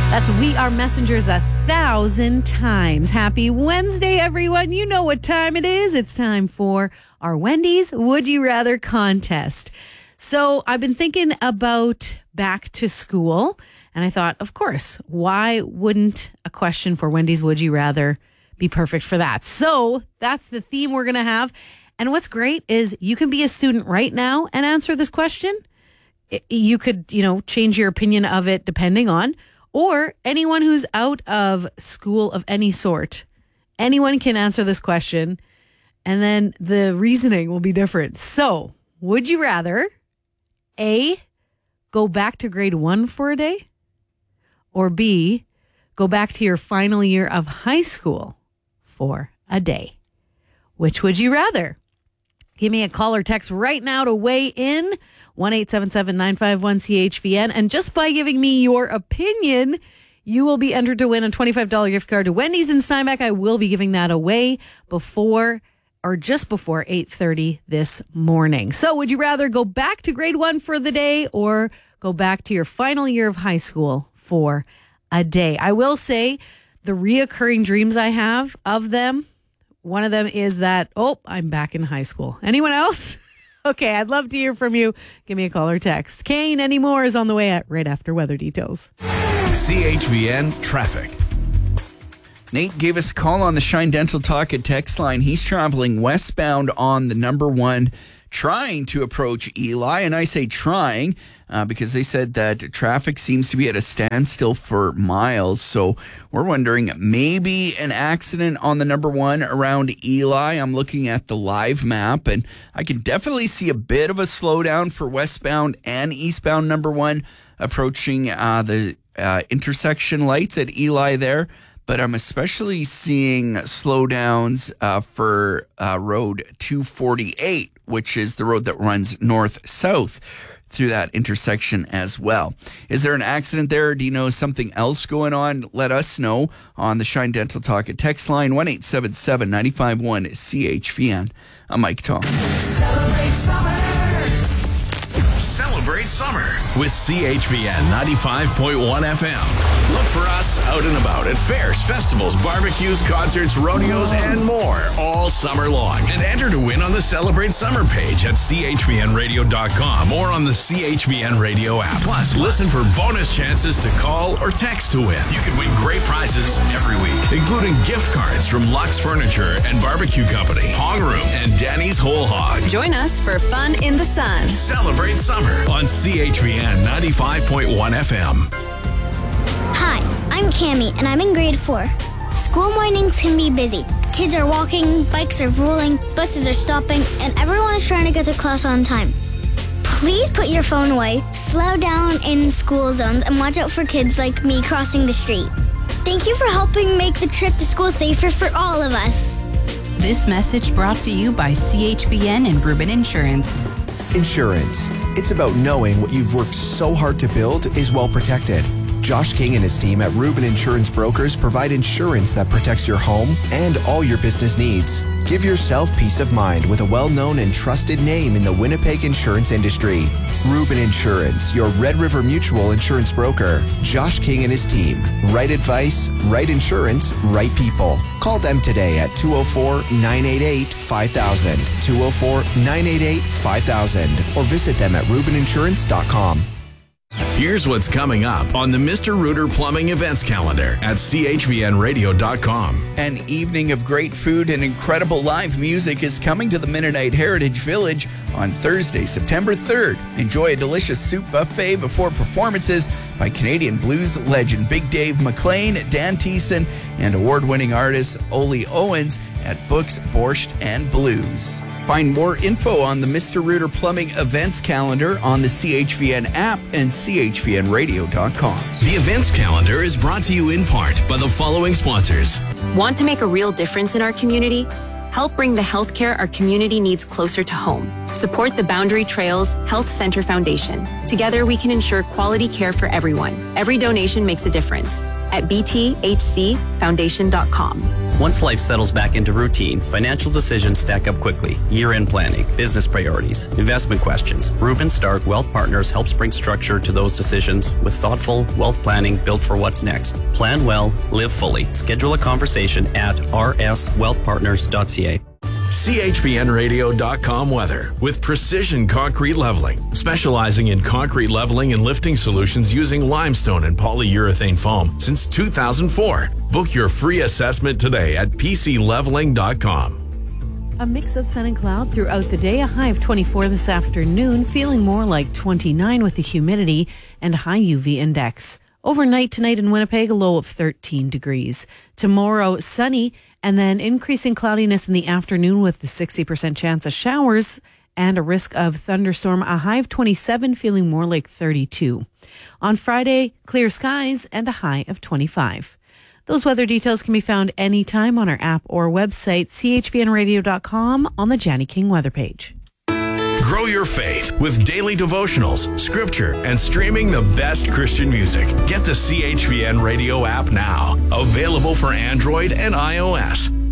That's We Are Messengers 1,000 times. Happy Wednesday, everyone. You know what time it is. It's time for our Wendy's Would You Rather contest. So I've been thinking about back to school, and I thought, of course, why wouldn't a question for Wendy's Would You Rather be perfect for that? So that's the theme we're going to have. And what's great is you can be a student right now and answer this question. You could, change your opinion of it depending on, or anyone who's out of school of any sort. Anyone can answer this question, and then the reasoning will be different. So, would you rather A, go back to grade 1 for a day, or B, go back to your final year of high school for a day? Which would you rather? Give me a call or text right now to weigh in. 1-877-951-CHVN. And just by giving me your opinion, you will be entered to win a $25 gift card to Wendy's in Steinbach. I will be giving that away just before 8:30 this morning. So would you rather go back to grade 1 for the day or go back to your final year of high school for a day? I will say the reoccurring dreams I have of them, one of them is that, I'm back in high school. Anyone else? Okay, I'd love to hear from you. Give me a call or text. Kane Anymore is on the way right after weather details. CHVN Traffic. Nate gave us a call on the Shine Dental Talk at text line. He's traveling westbound on the number 1, trying to approach Eli. And I say trying because they said that traffic seems to be at a standstill for miles. So we're wondering, maybe an accident on the number 1 around Eli. I'm looking at the live map, and I can definitely see a bit of a slowdown for westbound and eastbound number 1 approaching the intersection lights at Eli there. But I'm especially seeing slowdowns for Road 248, which is the road that runs north-south through that intersection as well. Is there an accident there? Do you know something else going on? Let us know on the Shine Dental Talk at text line 1-877-951-CHVN. I'm Mike Tall. Celebrate summer with CHVN 95.1 FM. Look for us out and about at fairs, festivals, barbecues, concerts, rodeos, and more all summer long. And enter to win on the Celebrate Summer page at chvnradio.com or on the CHVN Radio app. Plus, listen for bonus chances to call or text to win. You can win great prizes every week, including gift cards from Lux Furniture and Barbecue Company, Hog Room, and Danny's Whole Hog. Join us for fun in the sun. Celebrate summer on CHVN 95.1 FM. Hi, I'm Cammie, and I'm in grade 4. School mornings can be busy. Kids are walking, bikes are rolling, buses are stopping, and everyone is trying to get to class on time. Please put your phone away, slow down in school zones, and watch out for kids like me crossing the street. Thank you for helping make the trip to school safer for all of us. This message brought to you by CHVN and Rubin Insurance. Insurance. It's about knowing what you've worked so hard to build is well protected. Josh King and his team at Rubin Insurance Brokers provide insurance that protects your home and all your business needs. Give yourself peace of mind with a well-known and trusted name in the Winnipeg insurance industry. Rubin Insurance, your Red River Mutual insurance broker. Josh King and his team. Right advice, right insurance, right people. Call them today at 204-988-5000, 204-988-5000, or visit them at rubininsurance.com. Here's what's coming up on the Mr. Rooter Plumbing events calendar at chvnradio.com. An evening of great food and incredible live music is coming to the Mennonite Heritage Village on Thursday, September 3rd. Enjoy a delicious soup buffet before performances by Canadian blues legend Big Dave McLean, Dan Thiessen, and award-winning artist Oli Owens at Books, Borscht, and Blues. Find more info on the Mr. Rooter Plumbing events calendar on the CHVN app and chvnradio.com. The events calendar is brought to you in part by the following sponsors. Want to make a real difference in our community? Help bring the healthcare our community needs closer to home. Support the Boundary Trails Health Center Foundation. Together, we can ensure quality care for everyone. Every donation makes a difference at bthcfoundation.com. Once life settles back into routine, financial decisions stack up quickly. Year-end planning, business priorities, investment questions. Reuben Stark Wealth Partners helps bring structure to those decisions with thoughtful wealth planning built for what's next. Plan well, live fully. Schedule a conversation at rswealthpartners.ca. CHVNradio.com weather with Precision Concrete Leveling, specializing in concrete leveling and lifting solutions using limestone and polyurethane foam since 2004. Book your free assessment today at PCLeveling.com. A mix of sun and cloud throughout the day, a high of 24 this afternoon, feeling more like 29 with the humidity and high UV index. Overnight tonight in Winnipeg, a low of 13 degrees. Tomorrow, sunny, and then increasing cloudiness in the afternoon with the 60% chance of showers and a risk of thunderstorm, a high of 27, feeling more like 32. On Friday, clear skies and a high of 25. Those weather details can be found anytime on our app or website, chvnradio.com, on the Janny King weather page. Grow your faith with daily devotionals, scripture, and streaming the best Christian music. Get the CHVN Radio app now. Available for Android and iOS.